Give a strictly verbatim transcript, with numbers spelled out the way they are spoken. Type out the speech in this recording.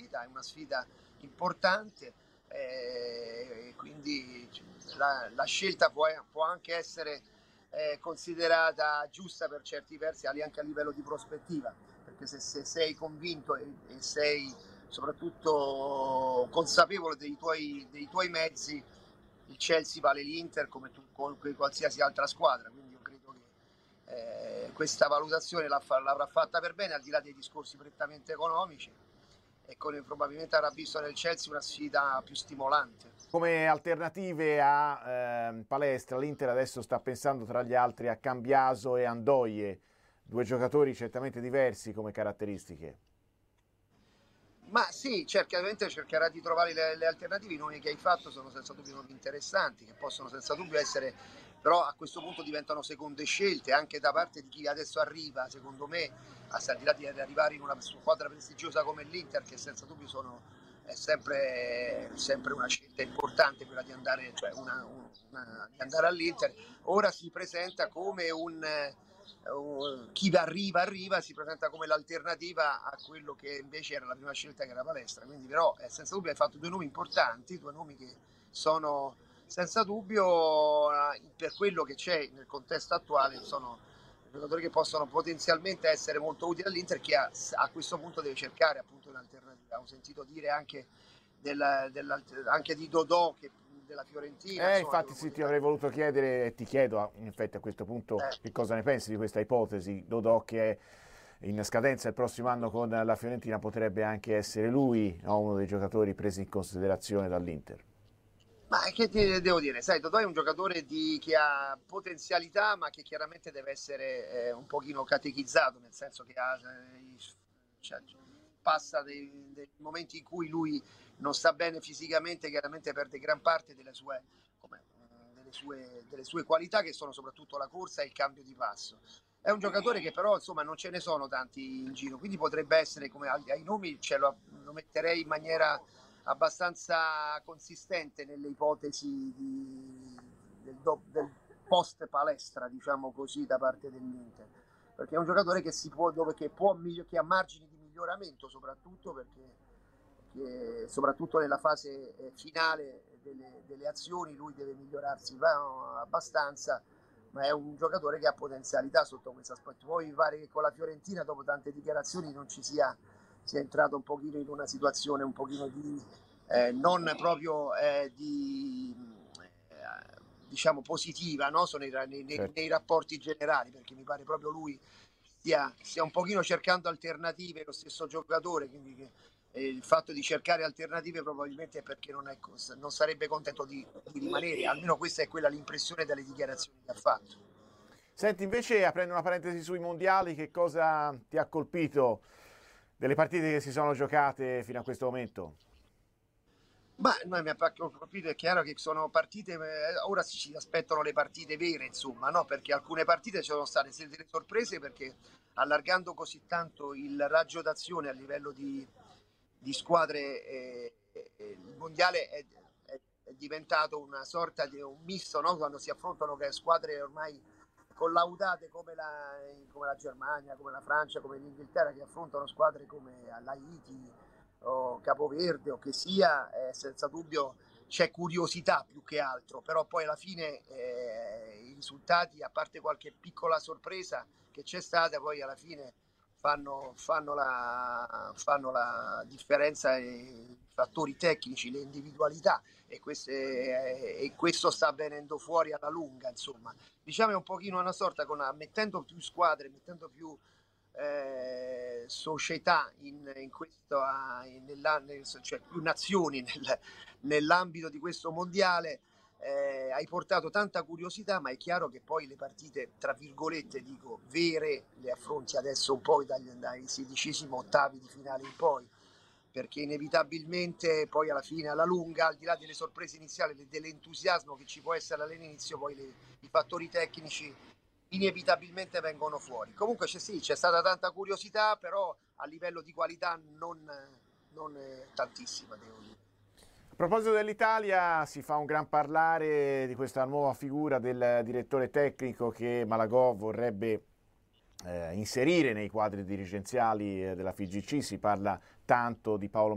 verità, è una sfida importante, eh, quindi la, la scelta può, può anche essere eh, considerata giusta per certi versi anche a livello di prospettiva, perché se, se sei convinto e, e sei soprattutto consapevole dei tuoi, dei tuoi mezzi, il Chelsea vale l'Inter come, tu, come qualsiasi altra squadra, quindi io credo che eh, questa valutazione l'avrà fatta per bene, al di là dei discorsi prettamente economici, e con, probabilmente avrà visto nel Chelsea una sfida più stimolante. Come alternative a eh, Palestra, l'Inter adesso sta pensando tra gli altri a Cambiaso e Andoie, due giocatori certamente diversi come caratteristiche. Ma sì, certamente cercherà di trovare le, le alternative. I nomi che hai fatto sono senza dubbio nomi interessanti, che possono senza dubbio essere, però a questo punto diventano seconde scelte anche da parte di chi adesso arriva, secondo me, al di là di arrivare in una squadra prestigiosa come l'Inter, che senza dubbio sono, è sempre, sempre una scelta importante quella di andare, cioè una, una, di andare all'Inter. Ora si presenta come un... Uh, chi arriva arriva si presenta come l'alternativa a quello che invece era la prima scelta, che era Palestra. Quindi però eh, senza dubbio hai fatto due nomi importanti, due nomi che sono senza dubbio eh, per quello che c'è nel contesto attuale, sono giocatori che possono potenzialmente essere molto utili all'Inter, che a, a questo punto deve cercare appunto un'alternativa. Ho sentito dire anche, del, del, anche di Dodò, che della Fiorentina. Eh, Insomma, infatti sì, ti avrei voluto chiedere e ti chiedo in effetti a questo punto eh. che cosa ne pensi di questa ipotesi. Dodò che è in scadenza il prossimo anno con la Fiorentina, potrebbe anche essere lui, no, uno dei giocatori presi in considerazione dall'Inter. Ma che ti devo dire, sai, Totò è un giocatore di, che ha potenzialità, ma che chiaramente deve essere eh, un pochino catechizzato, nel senso che ha, eh, cioè, passa dei, dei momenti in cui lui non sta bene fisicamente, chiaramente perde gran parte delle sue, come, delle sue, delle sue qualità, che sono soprattutto la corsa e il cambio di passo. È un giocatore che però insomma non ce ne sono tanti in giro, quindi potrebbe essere, come ai nomi ce lo, lo metterei in maniera abbastanza consistente nelle ipotesi di, del, do, del post Palestra, diciamo così, da parte dell'Inter, perché è un giocatore che si può, dove che può che ha margini di miglioramento, soprattutto perché che, soprattutto nella fase finale delle, delle azioni lui deve migliorarsi abbastanza, ma è un giocatore che ha potenzialità sotto questo aspetto. Poi mi pare che con la Fiorentina, dopo tante dichiarazioni, non ci sia, sia entrato un pochino in una situazione un pochino di eh, non proprio eh, di eh, diciamo positiva, no? Sono nei, nei, Certo. nei rapporti generali, perché mi pare proprio lui stia, stia un pochino cercando alternative, lo stesso giocatore, quindi che, eh, il fatto di cercare alternative probabilmente è perché non, è, non sarebbe contento di, di rimanere, almeno questa è quella l'impressione dalle dichiarazioni che ha fatto. Senti, invece, aprendo una parentesi sui mondiali, che cosa ti ha colpito delle partite che si sono giocate fino a questo momento? Ma noi mi ha colpito, è chiaro che sono partite, ora si aspettano le partite vere, insomma, no? Perché alcune partite ci sono state delle sorprese, perché allargando così tanto il raggio d'azione a livello di, di squadre, eh, eh, il mondiale è, è, è diventato una sorta di un misto, no? Quando si affrontano squadre ormai collaudate come la, come la Germania, come la Francia, come l'Inghilterra, che affrontano squadre come l'Haiti o Capoverde o che sia, eh, senza dubbio c'è curiosità più che altro, però poi alla fine eh, i risultati, a parte qualche piccola sorpresa che c'è stata, poi alla fine fanno, fanno, la, fanno la differenza i fattori tecnici, le individualità, e, queste, eh, e questo sta venendo fuori alla lunga, insomma. Diciamo è un pochino una sorta, con, mettendo più squadre, mettendo più Eh, società in, in questo, in, nella, nel, cioè più nazioni nel, nell'ambito di questo mondiale, eh, hai portato tanta curiosità, ma è chiaro che poi le partite, tra virgolette dico, vere, le affronti adesso un po' dagli, dai sedicesimi ottavi di finale in poi, perché inevitabilmente poi alla fine, alla lunga, al di là delle sorprese iniziali, dell'entusiasmo che ci può essere all'inizio, poi le, i fattori tecnici inevitabilmente vengono fuori. Comunque c'è, sì, c'è stata tanta curiosità, però a livello di qualità non, non tantissima, devo dire. A proposito dell'Italia, si fa un gran parlare di questa nuova figura del direttore tecnico che Malagò vorrebbe eh, inserire nei quadri dirigenziali eh, della F I G C. Si parla tanto di Paolo